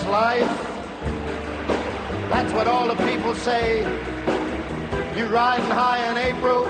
life. That's what all the people say. You riding high in April.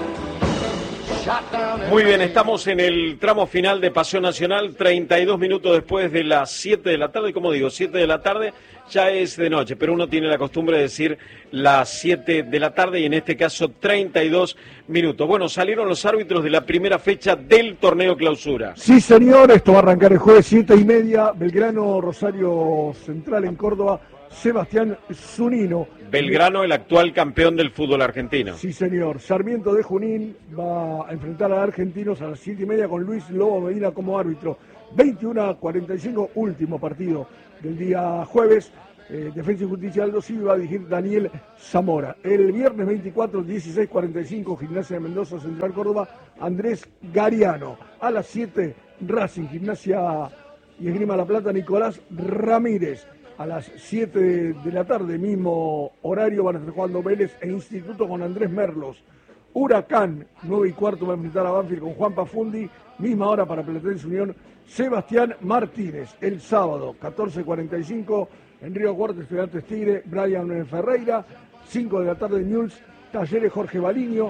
Muy bien, estamos en el tramo final de Pasión Nacional, 32 minutos después de las 7 de la tarde, como digo, 7 de la tarde ya es de noche, pero uno tiene la costumbre de decir las 7 de la tarde y en este caso 32 minutos. Bueno, salieron los árbitros de la primera fecha del torneo clausura. Sí, señor, esto va a arrancar el jueves 7:30, Belgrano, Rosario Central en Córdoba, Sebastián Zunino. Belgrano, el actual campeón del fútbol argentino. Sí, señor. Sarmiento de Junín va a enfrentar a Argentinos a las 7:30 con Luis Lobo Medina como árbitro. 21:45, último partido del día jueves. Defensa y Justicia Aldo Silva va a dirigir Daniel Zamora. El viernes 24, 16:45, Gimnasia de Mendoza, Central Córdoba, Andrés Gariano. A las 7, Racing, Gimnasia y Esgrima La Plata, Nicolás Ramírez. A las 7 de la tarde, mismo horario, van a estar jugando Vélez e Instituto con Andrés Merlos. Huracán, 9:15, va a enfrentar a Banfield con Juan Pafundi. Misma hora para Platense Unión, Sebastián Martínez. El sábado, 14:45, en Río Cuarto, Estudiantes Tigre, Brian Ferreira. 5 de la tarde, Newell's, Talleres Jorge Baliño.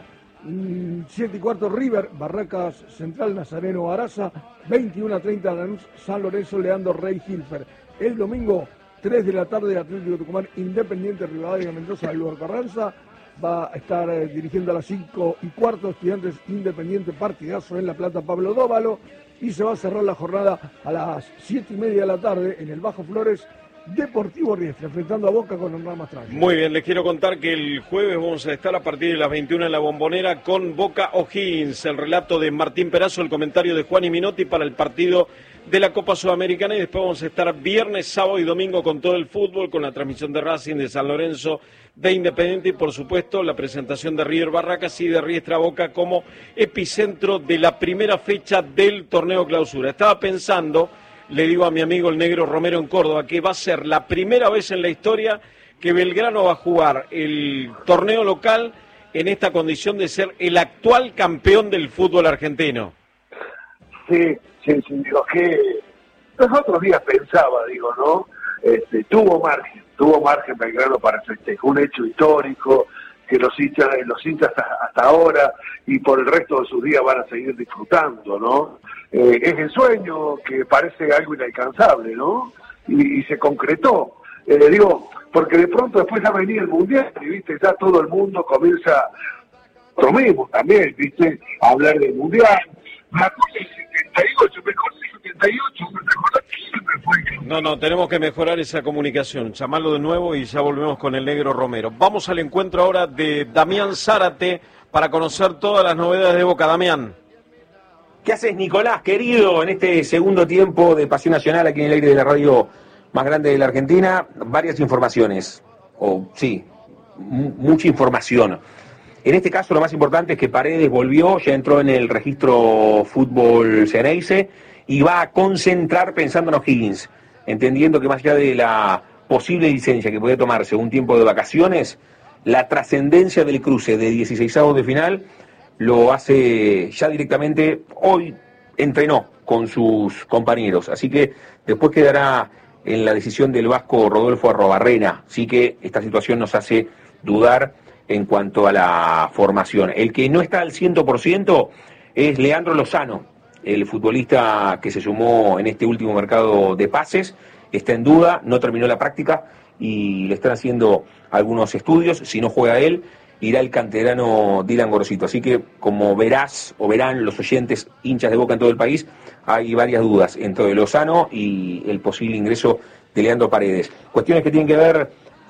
7:15, River, Barracas Central, Nazareno Araza. 21:30, Lanús, San Lorenzo, Leandro Rey Hilfer. El domingo, 3 de la tarde, Atlético Tucumán, Independiente Rivadavia Mendoza, de Lugar Carranza. Va a estar dirigiendo a las 5:15, Estudiantes Independiente, partidazo en La Plata, Pablo Dóvalo. Y se va a cerrar la jornada a las 7:30 de la tarde en el Bajo Flores, Deportivo Riestra, enfrentando a Boca con Hernán Mastralla. Muy bien, les quiero contar que el jueves vamos a estar a partir de las 21 en la Bombonera con Boca O'Higgins, el relato de Martín Perazo, el comentario de Juan y Minotti para el partido de la Copa Sudamericana, y después vamos a estar viernes, sábado y domingo con todo el fútbol, con la transmisión de Racing, de San Lorenzo, de Independiente y por supuesto la presentación de River Barracas y de Riestra Boca como epicentro de la primera fecha del torneo clausura. Estaba pensando, le digo a mi amigo el Negro Romero en Córdoba, que va a ser la primera vez en la historia que Belgrano va a jugar el torneo local en esta condición de ser el actual campeón del fútbol argentino. Sí, digo que los otros días pensaba, digo, ¿no? Tuvo margen Belgrano para festejar, un hecho histórico que los hinchas hasta ahora y por el resto de sus días van a seguir disfrutando, ¿no? Es el sueño que parece algo inalcanzable, ¿no? Y se concretó. Digo, porque de pronto después ya venía el Mundial y, viste, ya todo el mundo comienza, nosotros mismos también, viste, a hablar del Mundial. Me acuerdo del 78, mejor del 78, ¿me acordás que siempre fue? No, tenemos que mejorar esa comunicación, llamarlo de nuevo y ya volvemos con el Negro Romero. Vamos al encuentro ahora de Damián Zárate para conocer todas las novedades de Boca. Damián. ¿Qué haces, Nicolás, querido, en este segundo tiempo de Pasión Nacional aquí en el aire de la radio más grande de la Argentina? Varias informaciones, mucha información. En este caso lo más importante es que Paredes volvió, ya entró en el registro fútbol Ceneice y va a concentrar pensando en O'Higgins, entendiendo que más allá de la posible licencia que puede tomarse un tiempo de vacaciones, la trascendencia del cruce de 16avos de final lo hace ya directamente. Hoy entrenó con sus compañeros, así que después quedará en la decisión del vasco Rodolfo Arrobarrena. Así que esta situación nos hace dudar en cuanto a la formación. El que no está al 100% es Leandro Lozano, el futbolista que se sumó en este último mercado de pases. Está en duda, no terminó la práctica y le están haciendo algunos estudios. Si no juega él, irá el canterano Dylan Gorosito. Así que, como verás o verán los oyentes hinchas de Boca en todo el país, hay varias dudas entre Lozano y el posible ingreso de Leandro Paredes. Cuestiones que tienen que ver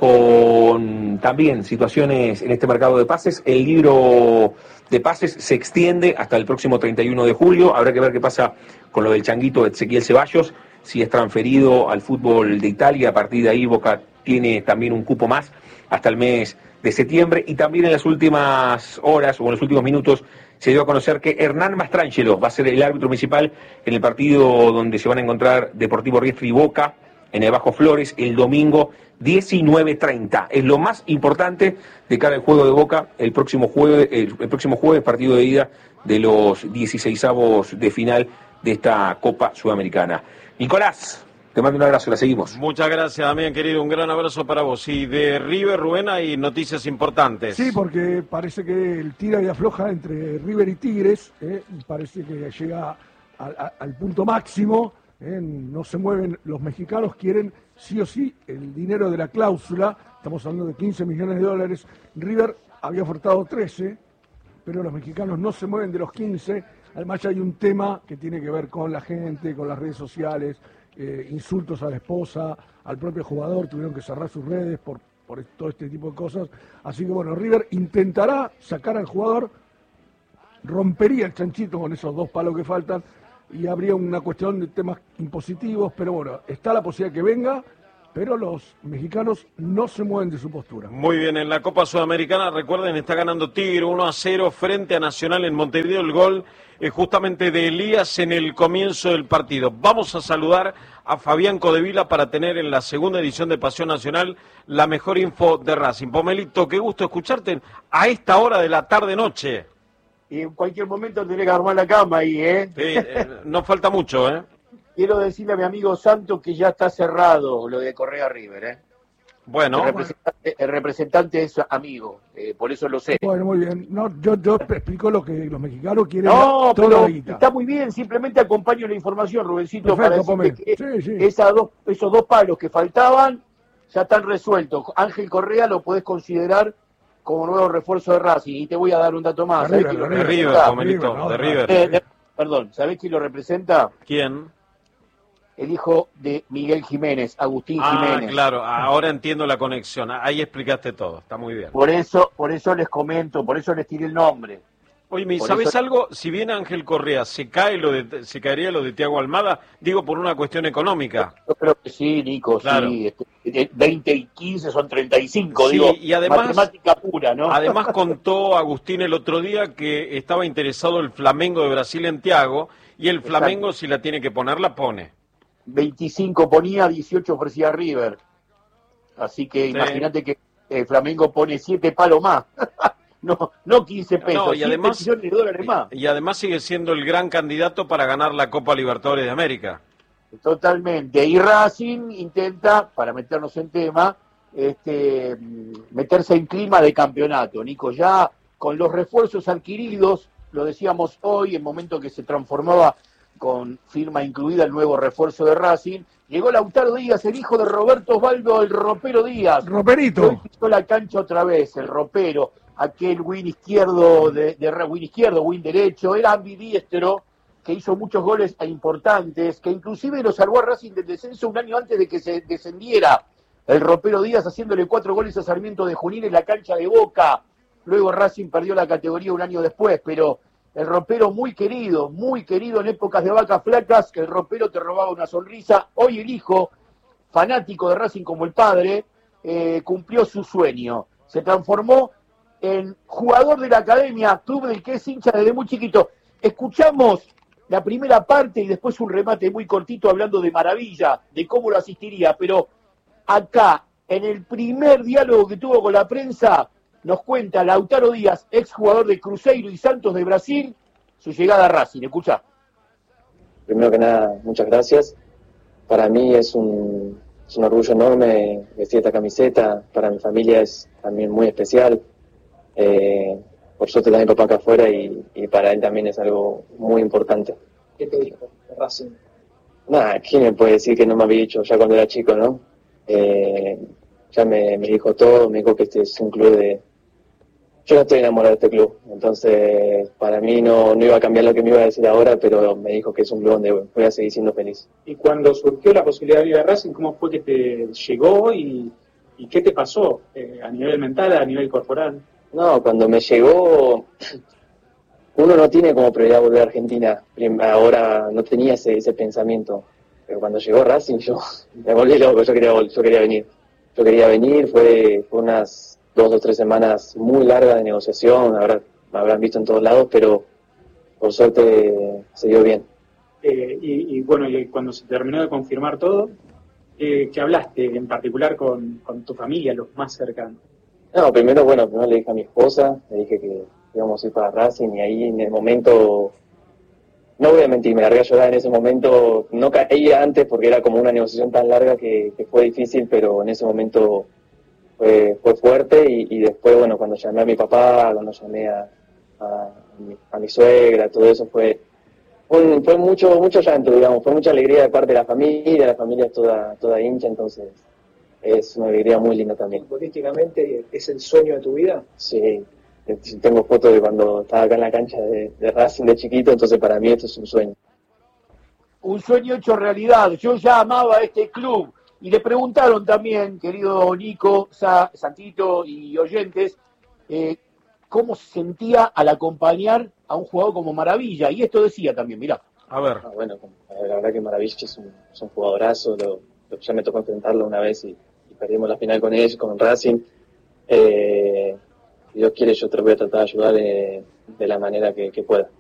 con también situaciones en este mercado de pases. El libro de pases se extiende hasta el próximo 31 de julio. Habrá que ver qué pasa con lo del changuito Ezequiel Ceballos, si es transferido al fútbol de Italia. A partir de ahí Boca tiene también un cupo más hasta el mes de septiembre. Y también en las últimas horas o en los últimos minutos se dio a conocer que Hernán Mastrangelo va a ser el árbitro principal en el partido donde se van a encontrar Deportivo Riestra y Boca en el Bajo Flores el domingo 19:30. Es lo más importante de cara al juego de Boca el próximo jueves, partido de ida de los 16avos de final de esta Copa Sudamericana. Nicolás, Te mando un abrazo, la seguimos. Muchas gracias, Damián, querido. Un gran abrazo para vos. Y de River, Rubén, hay noticias importantes. Sí, porque parece que el tira y afloja entre River y Tigres, parece que llega al punto máximo. No se mueven, los mexicanos quieren sí o sí el dinero de la cláusula, estamos hablando de 15 millones de dólares. River había ofertado 13, pero los mexicanos no se mueven de los 15. Además hay un tema que tiene que ver con la gente, con las redes sociales, insultos a la esposa, al propio jugador, tuvieron que cerrar sus redes por todo este tipo de cosas. Así que bueno, River intentará sacar al jugador, rompería el chanchito con esos 2 palos que faltan y habría una cuestión de temas impositivos, pero bueno, está la posibilidad que venga, pero los mexicanos no se mueven de su postura. Muy bien, en la Copa Sudamericana, recuerden, está ganando Tigre 1-0 frente a Nacional en Montevideo. El gol es justamente de Elías en el comienzo del partido. Vamos a saludar a Fabián Codevila para tener en la segunda edición de Pasión Nacional la mejor info de Racing. Pomelito, qué gusto escucharte a esta hora de la tarde-noche. Y en cualquier momento tenés que armar la cama ahí, ¿eh? Sí, no falta mucho, ¿eh? Quiero decirle a mi amigo Santos que ya está cerrado lo de Correa River, ¿eh? Bueno. El representante es amigo, por eso lo sé. Bueno, muy bien. No, yo explico lo que los mexicanos quieren. No, toda pero la guita. está muy bien, simplemente acompaño la información, Rubencito, Perfecto, para decirte que sí. esos 2 palos que faltaban ya están resueltos. Ángel Correa lo podés considerar como nuevo refuerzo de Racing, y te voy a dar un dato más. De River, Pomelito, de River. Perdón, ¿sabés quién lo representa? ¿Quién? El hijo de Miguel Jiménez, Agustín Jiménez. Claro, ahora entiendo la conexión, ahí explicaste todo, está muy bien. Por eso les comento, por eso les tiré el nombre. Oye, ¿sabes algo? Si bien Ángel Correa se caería lo de Thiago Almada, digo por una cuestión económica. Yo creo que sí, Nico, claro. Sí. 20 y 15 son 35, sí, digo, y además, matemática pura, ¿no? Además contó Agustín el otro día que estaba interesado el Flamengo de Brasil en Thiago, y el Flamengo, si la tiene que poner, la pone. 25 ponía, 18 ofrecía River. Así que imagínate que el Flamengo pone 7 palos más. no 15 pesos, no, y además, millones de dólares más. Y además sigue siendo el gran candidato para ganar la Copa Libertadores de América. Totalmente. Y Racing intenta, para meternos en tema, meterse en clima de campeonato. Nico, ya con los refuerzos adquiridos, lo decíamos hoy, en momento que se transformaba con firma incluida el nuevo refuerzo de Racing, llegó Lautaro Díaz, el hijo de Roberto Osvaldo, el Ropero Díaz. Roperito. Hoy pisó la cancha otra vez, el Ropero, aquel win izquierdo, win derecho, era ambidiestro, que hizo muchos goles importantes, que inclusive lo salvó a Racing del descenso un año antes de que se descendiera. El Ropero Díaz haciéndole 4 goles a Sarmiento de Junín en la cancha de Boca. Luego Racing perdió la categoría un año después, pero el Ropero muy querido en épocas de vacas flacas, que el Ropero te robaba una sonrisa. Hoy el hijo, fanático de Racing como el padre, cumplió su sueño. Se transformó en jugador de la academia, club del que es hincha desde muy chiquito. Escuchamos la primera parte y después un remate muy cortito hablando de Maravilla, de cómo lo asistiría, pero acá, en el primer diálogo que tuvo con la prensa, nos cuenta Lautaro Díaz, exjugador de Cruzeiro y Santos de Brasil, su llegada a Racing. Escuchá. Primero que nada, muchas gracias. Para mí es un orgullo enorme vestir esta camiseta. Para mi familia es también muy especial. Por suerte también papá acá afuera y para él también es algo muy importante. ¿Qué te dijo de Racing? Nada, ¿quién me puede decir que no me había dicho ya cuando era chico, no? Ya me dijo todo, me dijo que este es un club de... Yo no estoy enamorado de este club, entonces para mí no iba a cambiar lo que me iba a decir ahora, pero me dijo que es un club donde voy a seguir siendo feliz. Y cuando surgió la posibilidad de ir a Racing, ¿cómo fue que te llegó y qué te pasó a nivel mental, a nivel corporal? No, cuando me llegó, uno no tiene como prioridad volver a Argentina, ahora no tenía ese pensamiento, pero cuando llegó Racing yo me volví loco, yo quería venir. Yo quería venir, fue unas 2 o 3 semanas muy largas de negociación, me habrán visto en todos lados, pero por suerte se dio bien. Y bueno, y cuando se terminó de confirmar todo, ¿qué hablaste en particular con tu familia, los más cercanos? No, primero le dije a mi esposa, le dije que íbamos a ir para Racing y ahí en el momento no voy a mentir, me largué a llorar en ese momento. No caía antes porque era como una negociación tan larga que fue difícil, pero en ese momento fue fuerte. Y después, bueno, cuando llamé a mi papá, cuando llamé a mi suegra, todo eso fue mucho llanto, digamos, fue mucha alegría de parte de la familia es toda hincha, entonces es una alegría muy linda también. ¿Futbolísticamente es el sueño de tu vida? Sí, tengo fotos de cuando estaba acá en la cancha de Racing de chiquito, entonces para mí esto es un sueño. Un sueño hecho realidad. Yo ya amaba este club. Y le preguntaron también, querido Nico, Santito y oyentes, cómo se sentía al acompañar a un jugador como Maravilla. Y esto decía también, mirá. A ver. Bueno, la verdad que Maravilla es un jugadorazo, ya me tocó enfrentarlo una vez y perdimos la final con ellos, con Racing. Si Dios quiere, yo te voy a tratar de ayudar de la manera que pueda.